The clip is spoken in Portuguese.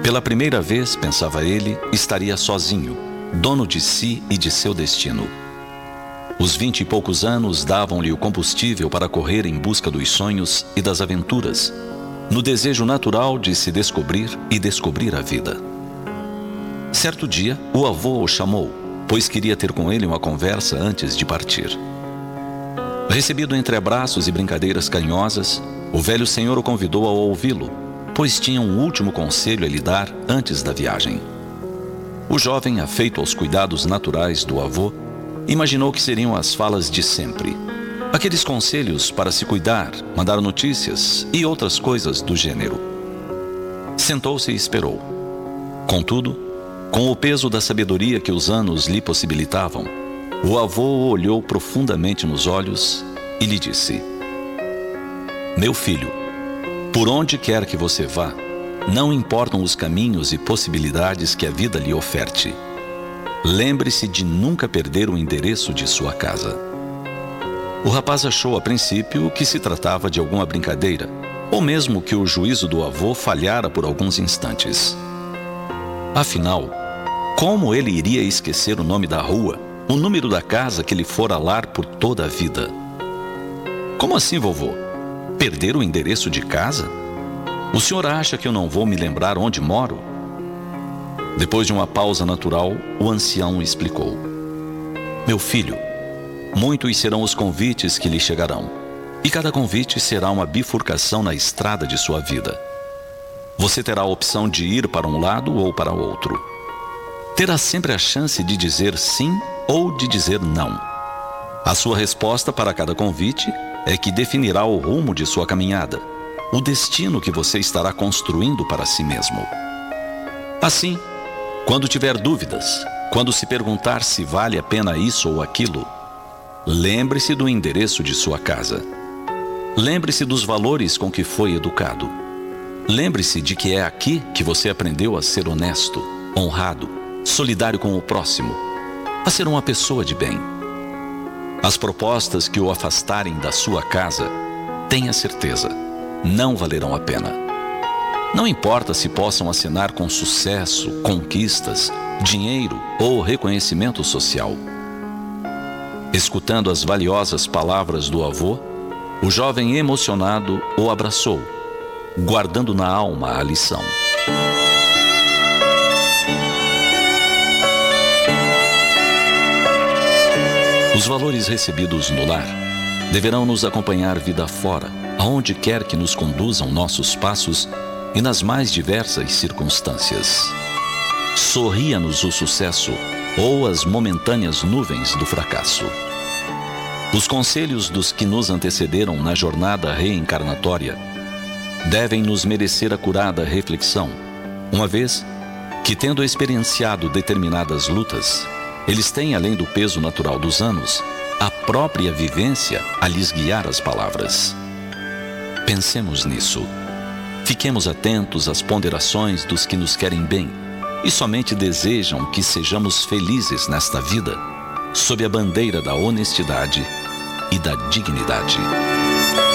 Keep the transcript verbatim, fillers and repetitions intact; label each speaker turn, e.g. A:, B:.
A: Pela primeira vez, pensava ele, estaria sozinho, dono de si e de seu destino. Os vinte e poucos anos davam-lhe o combustível para correr em busca dos sonhos e das aventuras, no desejo natural de se descobrir e descobrir a vida. Certo dia, o avô o chamou, pois queria ter com ele uma conversa antes de partir. Recebido entre abraços e brincadeiras carinhosas, o velho senhor o convidou a ouvi-lo, pois tinha um último conselho a lhe dar antes da viagem. O jovem, afeito aos cuidados naturais do avô, imaginou que seriam as falas de sempre. Aqueles conselhos para se cuidar, mandar notícias e outras coisas do gênero. Sentou-se e esperou. Contudo, com o peso da sabedoria que os anos lhe possibilitavam, o avô o olhou profundamente nos olhos e lhe disse: Meu filho, por onde quer que você vá, não importam os caminhos e possibilidades que a vida lhe oferte. Lembre-se de nunca perder o endereço de sua casa. O rapaz achou a princípio que se tratava de alguma brincadeira, ou mesmo que o juízo do avô falhara por alguns instantes. Afinal, como ele iria esquecer o nome da rua, o número da casa que lhe fora lar por toda a vida? Como assim, vovô? Perder o endereço de casa? O senhor acha que eu não vou me lembrar onde moro? Depois de uma pausa natural, o ancião explicou: Meu filho, muitos serão os convites que lhe chegarão, e cada convite será uma bifurcação na estrada de sua vida. Você terá a opção de ir para um lado ou para outro. Terá sempre a chance de dizer sim ou de dizer não. A sua resposta para cada convite é que definirá o rumo de sua caminhada, o destino que você estará construindo para si mesmo. Assim, quando tiver dúvidas, quando se perguntar se vale a pena isso ou aquilo, lembre-se do endereço de sua casa. Lembre-se dos valores com que foi educado. Lembre-se de que é aqui que você aprendeu a ser honesto, honrado, solidário com o próximo, a ser uma pessoa de bem. As propostas que o afastarem da sua casa, tenha certeza, não valerão a pena. Não importa se possam acenar com sucesso, conquistas, dinheiro ou reconhecimento social. Escutando as valiosas palavras do avô, o jovem emocionado o abraçou, guardando na alma a lição. Os valores recebidos no lar deverão nos acompanhar vida fora, aonde quer que nos conduzam nossos passos e nas mais diversas circunstâncias. Sorria-nos o sucesso ou as momentâneas nuvens do fracasso. Os conselhos dos que nos antecederam na jornada reencarnatória devem nos merecer acurada reflexão, uma vez que, tendo experienciado determinadas lutas, eles têm, além do peso natural dos anos, a própria vivência a lhes guiar as palavras. Pensemos nisso. Fiquemos atentos às ponderações dos que nos querem bem e somente desejam que sejamos felizes nesta vida, sob a bandeira da honestidade e da dignidade.